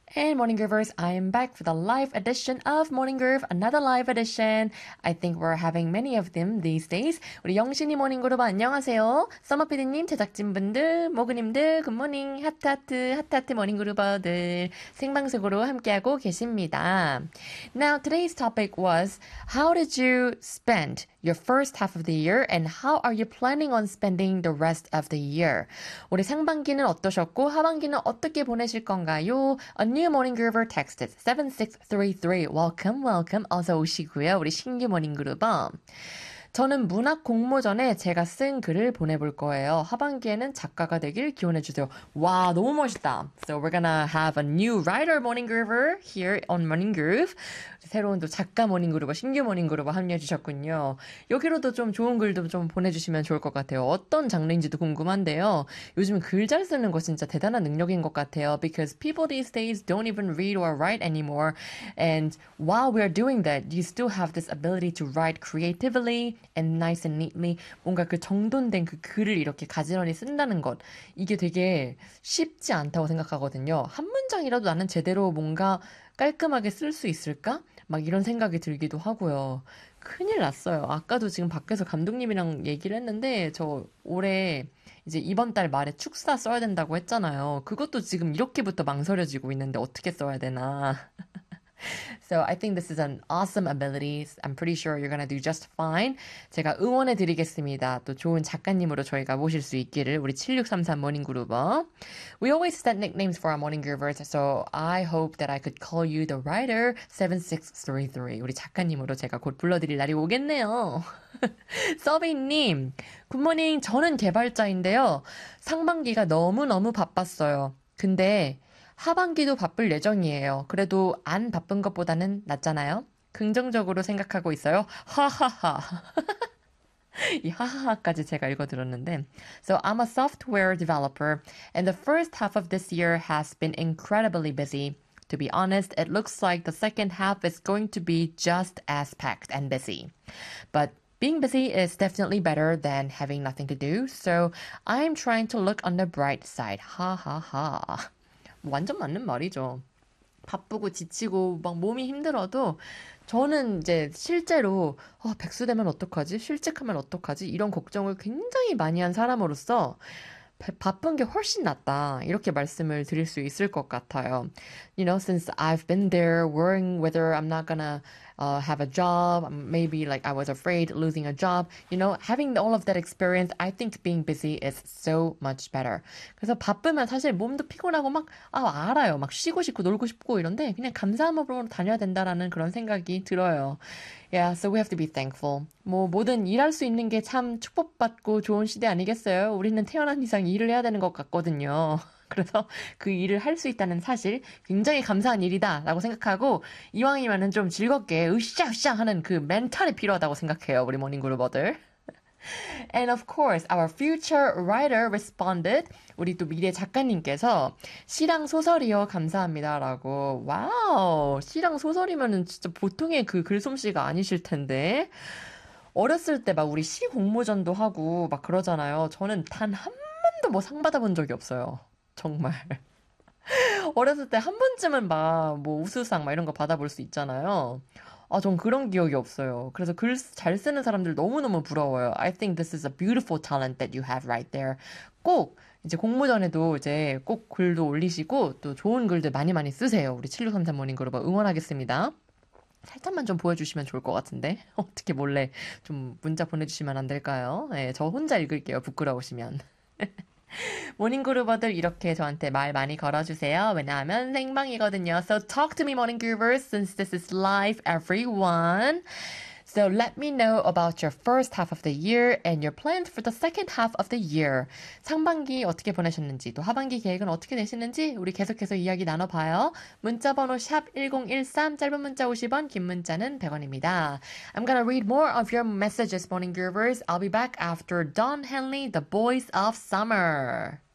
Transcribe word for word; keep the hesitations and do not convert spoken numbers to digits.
And Morning Groovers, I am back for the live edition of Morning Groove, another live edition. I think we're having many of them these days. 우리 영신이 모닝 그룹 안녕하세요. 서머피디님, 제작진분들, 모그님들, 굿모닝, 하트하트, 하트하트 모닝 그룹어들 생방송으로 함께하고 계십니다. Now, today's topic was, how did you spend your first half of the year and how are you planning on spending the rest of the year? 올해 상반기는 어떠셨고 하반기는 어떻게 보내실 건가요? A new morning groover texted seven six three three. Welcome, welcome. 어서 오시고요. 우리 신규 모닝 그루버. 저는 문학 공모전에 제가 쓴 글을 보내볼 거예요. 하반기에는 작가가 되길 기원해주세요. 와, 너무 멋있다. So we're gonna have a new writer morning groover here on Morning Groove. 새로운 또 작가 모닝 그루버, 신규 모닝 그루버 합류해 주셨군요. 여기로도 좀 좋은 글도 좀 보내주시면 좋을 것 같아요. 어떤 장르인지도 궁금한데요. 요즘 글 잘 쓰는 거 진짜 대단한 능력인 것 같아요. Because people these days don't even read or write anymore. And while we're doing that, you still have this ability to write creatively and nice and neatly. 뭔가 그 정돈된 그 글을 이렇게 가지런히 쓴다는 것. 이게 되게 쉽지 않다고 생각하거든요. 한 문장이라도 나는 제대로 뭔가 깔끔하게 쓸 수 있을까? 막 이런 생각이 들기도 하고요. 큰일 났어요. 아까도 지금 밖에서 감독님이랑 얘기를 했는데 저 올해 이제 이번 달 말에 축사 써야 된다고 했잖아요. 그것도 지금 이렇게부터 망설여지고 있는데 어떻게 써야 되나. So I think this is an awesome ability. I'm pretty sure you're gonna do just fine. 제가 응원해 드리겠습니다. 또 좋은 작가님으로 저희가 모실 수 있기를. 우리 칠육삼삼 모닝 그루버. We always set nicknames for our morning groovers. So I hope that I could call you the writer seven six three three. 우리 작가님으로 제가 곧 불러드릴 날이 오겠네요. 서비님, 굿모닝. 저는 개발자인데요. 상반기가 너무너무 바빴어요. 근데 하반기도 바쁠 예정이에요. 그래도 안 바쁜 것보다는 낫잖아요. 긍정적으로 생각하고 있어요. 하하하. 이 하하하까지 제가 읽어들었는데. So I'm a software developer and the first half of this year has been incredibly busy. To be honest, it looks like the second half is going to be just as packed and busy. But being busy is definitely better than having nothing to do. So I'm trying to look on the bright side. 하하하. 완전 맞는 말이죠. 바쁘고 지치고 막 몸이 힘들어도 저는 이제 실제로 어, 백수 되면 어떡하지? 실직하면 어떡하지? 이런 걱정을 굉장히 많이 한 사람으로서 바쁜 게 훨씬 낫다. 이렇게 말씀을 드릴 수 있을 것 같아요. You know, since I've been there worrying whether I'm not gonna uh, have a job, maybe like I was afraid losing a job, you know, having all of that experience, I think being busy is so much better. 그래서 바쁘면 사실 몸도 피곤하고 막, 아, 알아요. 막 쉬고 싶고 놀고 싶고 이런데 그냥 감사한 마음으로 다녀야 된다라는 그런 생각이 들어요. Yeah, so we have to be thankful. 뭐 뭐든 일할 수 있는 게 참 축복받고 좋은 시대 아니겠어요? 우리는 태어난 이상 일을 해야 되는 것 같거든요. 그래서 그 일을 할 수 있다는 사실 굉장히 감사한 일이다라고 생각하고 이왕이면은 좀 즐겁게 으쌰으쌰 하는 그 멘탈이 필요하다고 생각해요. 우리 모닝그룹어들. And of course, our future writer responded. 우리 또 미래 작가님께서 시랑 소설이요 감사합니다라고. 와우, 시랑 소설이면은 진짜 보통의 그 글솜씨가 아니실 텐데. 어렸을 때 막 우리 시 공모전도 하고 막 그러잖아요. 저는 단 한 번도 뭐 상 받아본 적이 없어요. 정말. 어렸을 때 한 번쯤은 막 뭐 우수상 막 이런 거 받아볼 수 있잖아요. 아, 전 그런 기억이 없어요. 그래서 글 잘 쓰는 사람들 너무너무 부러워요. I think this is a beautiful talent that you have right there. 꼭 이제 공모전에도 이제 꼭 글도 올리시고 또 좋은 글들 많이 많이 쓰세요. 우리 칠육삼삼 모닝 그룹 응원하겠습니다. 살짝만 좀 보여주시면 좋을 것 같은데 어떻게 몰래 좀 문자 보내주시면 안 될까요? 네, 저 혼자 읽을게요. 부끄러우시면. 모닝그루버들 이렇게 저한테 말 많이 걸어주세요. 왜냐하면 생방이거든요. So talk to me, morning groovers, since this is live, everyone. So let me know about your first half of the year and your plans for the second half of the year. 상반기 어떻게 보내셨는지, 또 하반기 계획은 어떻게 되시는지 우리 계속해서 이야기 나눠봐요. 문자번호 샵 일공일삼, 짧은 문자 오십 원, 긴 문자는 백 원입니다. I'm gonna read more of your messages, morning groovers. I'll be back after Don Henley, The Boys of Summer.